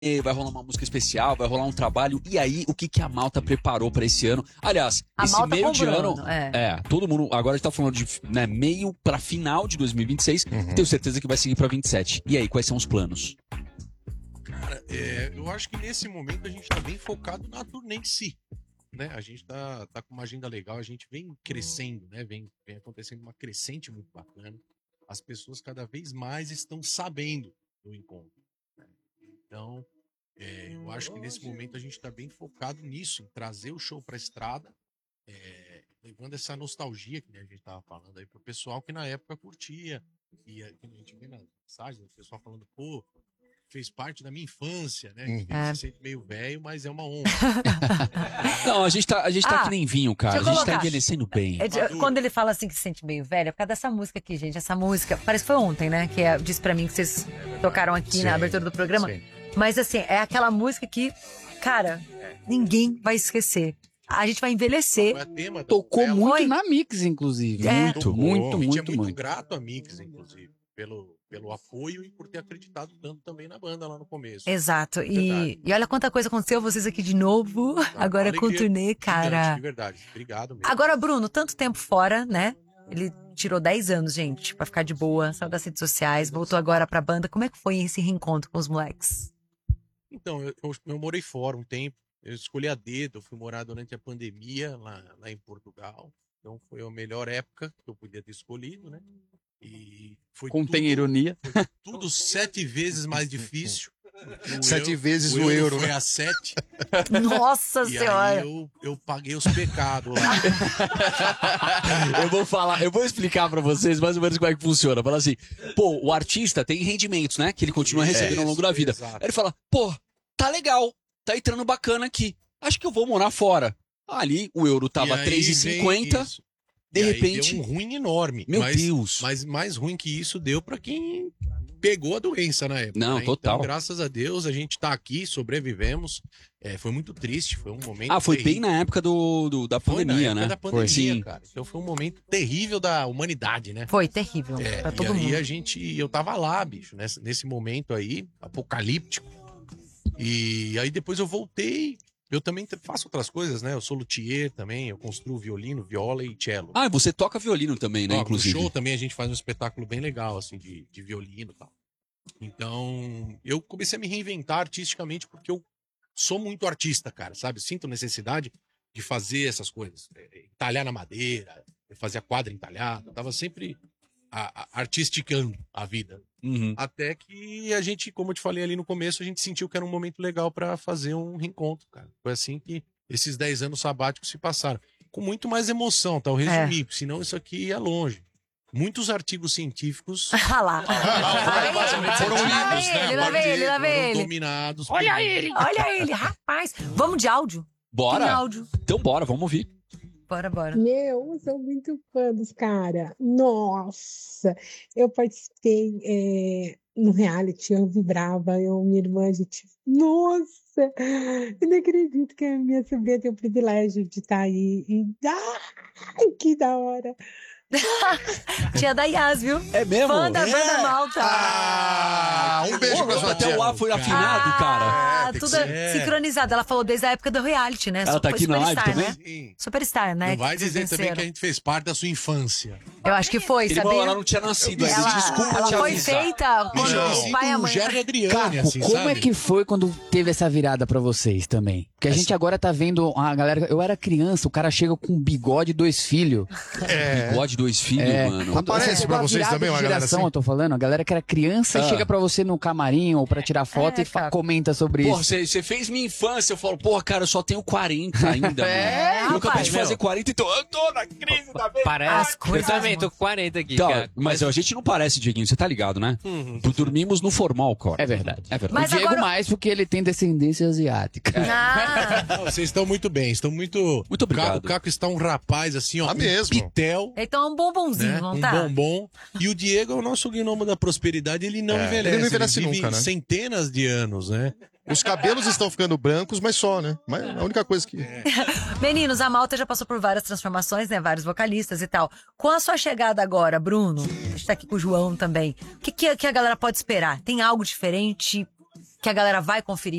vai rolar uma música especial, vai rolar um trabalho. E aí, o que a malta preparou pra esse ano? Aliás, esse meio de ano... todo mundo... Agora a gente tá falando de meio pra final de 2026. Tenho certeza que vai seguir pra 27. E aí, quais são os planos? Cara, eu acho que nesse momento a gente tá bem focado na turnê em si. Né? A gente tá com uma agenda legal, a gente vem crescendo, né? Vem acontecendo uma crescente muito bacana. As pessoas cada vez mais estão sabendo do encontro. Né? Então, eu acho que nesse momento a gente está bem focado nisso, em trazer o show para a estrada, levando essa nostalgia que a gente estava falando aí pro pessoal que na época curtia. E a gente vê nas mensagens, o pessoal falando, pô, fez parte da minha infância, né? Se sente meio velho, mas é uma honra. Não, a gente tá que nem vinho, cara. A gente tá envelhecendo bem. Quando ele fala assim que se sente meio velho, é por causa dessa música aqui, gente. Essa música, parece que foi ontem, né? Que disse pra mim que vocês tocaram aqui na abertura do programa. Sim. Mas assim, é aquela música que, cara, ninguém vai esquecer. A gente vai envelhecer. Tocou muito na Mix, inclusive. Muito grato a Mix, inclusive, pelo apoio e por ter acreditado tanto também na banda lá no começo. Exato. E olha quanta coisa aconteceu, vocês aqui de novo. Agora com o turnê, cara. De verdade. Obrigado mesmo. Agora, Bruno, tanto tempo fora, né? Ele tirou 10 anos, gente, pra ficar de boa, saiu das redes sociais, voltou agora pra banda. Como é que foi esse reencontro com os moleques? Então, eu morei fora um tempo. Eu escolhi a dedo, eu fui morar durante a pandemia lá em Portugal. Então foi a melhor época que eu podia ter escolhido, né? E foi Contém ironia. Foi tudo 7 vezes mais difícil. 7 vezes o euro. Foi a 7. Nossa Senhora! Aí eu paguei os pecados lá. Eu vou explicar pra vocês mais ou menos como é que funciona. Fala assim, pô, o artista tem rendimentos, né? Que ele continua recebendo ao longo da vida. Aí ele fala, pô, tá legal, tá entrando bacana aqui. Acho que eu vou morar fora. Ali o euro tava R$3,50. De repente. Deu um ruim enorme. Meu Deus. Mas mais ruim que isso deu pra quem pegou a doença na época. Não, né? total. Então, graças a Deus, a gente tá aqui, sobrevivemos. Foi muito triste, foi um momento. Foi bem na época da pandemia, né? Da pandemia, cara. Então foi um momento terrível da humanidade, né? Foi terrível pra todo mundo. E aí eu tava lá, bicho, nesse momento aí, apocalíptico. E aí depois eu voltei. Eu também faço outras coisas, né? Eu sou luthier também, eu construo violino, viola e cello. Ah, você toca violino também, né? Inclusive. No show também a gente faz um espetáculo bem legal, assim, de violino e tal. Então, eu comecei a me reinventar artisticamente porque eu sou muito artista, cara, sabe? Sinto necessidade de fazer essas coisas. Entalhar na madeira, fazer a quadra entalhada. Eu tava sempre artisticando a vida. Até que a gente, como eu te falei ali no começo, a gente sentiu que era um momento legal pra fazer um reencontro, cara. Foi assim que esses 10 anos sabáticos se passaram. Com muito mais emoção, tá? Eu resumi, senão isso aqui ia longe. Muitos artigos científicos lá. Foram lidos, né? Lá vem ele. Dominados. Olha ele, rapaz. Vamos de áudio? Bora. Tem áudio. Então bora, vamos ouvir. Bora. Eu sou muito fã dos caras. Nossa! Eu participei no reality, eu vibrava, minha irmã, a gente... Nossa! Eu não acredito que a minha sobrinha tem o privilégio de estar aí. Ai, que da hora! Tia da Yas, viu? É mesmo? Fã da banda Malta. Um beijo pra sua tia. Até o ar foi afinado, cara. Tudo sincronizado. Ela falou desde a época do reality, né? Ela tá aqui na live também? Né? Superstar, né? Não vai dizer também que a gente fez parte da sua infância. Eu acho que foi, sabia? Ela não tinha nascido. Desculpa, ela foi feita quando o pai e a mãe... Gerry Adriane, assim, como é que foi quando teve essa virada pra vocês também? Porque a gente agora tá vendo a galera... Eu era criança, o cara chega com bigode e 2 filhos. Bigode, 2 filhos, mano. Aparece pra vocês também uma galera assim? Eu tô falando, a galera que era criança chega pra você no camarim ou pra tirar foto e comenta sobre isso. Você fez minha infância. Eu falo, porra, cara, eu só tenho 40 ainda, mano. Eu acabei de fazer 40, então eu tô na crise da vida. Parece. Eu também tô com 40 aqui, cara. Mas a gente não parece, Dieguinho, você tá ligado, né? Dormimos no formal, cara. É verdade. Mas o Diego mais porque ele tem descendência asiática. Vocês estão muito bem, estão muito... Muito obrigado. O Caco está um rapaz, assim, ó. mesmo. Pitel. Então é um bombonzinho, não tá? Um bombom. E o Diego é o nosso gnomo da prosperidade, ele não envelhece. Ele não envelhece nunca, né? Centenas de anos, né? Os cabelos estão ficando brancos, mas só, né? Mas a única coisa que... Meninos, a Malta já passou por várias transformações, né? Vários vocalistas e tal. Com a sua chegada agora, Bruno, a gente tá aqui com o João também. O que a galera pode esperar? Tem algo diferente? que a galera vai conferir.